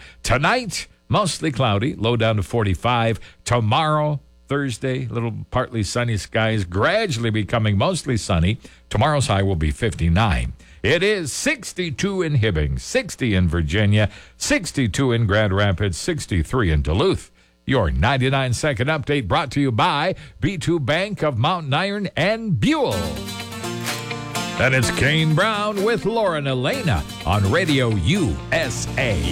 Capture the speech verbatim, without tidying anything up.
Tonight, mostly cloudy, low down to forty-five. Tomorrow, Thursday, little partly sunny skies, gradually becoming mostly sunny. Tomorrow's high will be fifty-nine. It is sixty-two in Hibbing, sixty in Virginia, sixty-two in Grand Rapids, sixty-three in Duluth. Your ninety-nine second update brought to you by B two Bank of Mountain Iron and Buell. And it's Kane Brown with Lauren Elena on Radio U S A.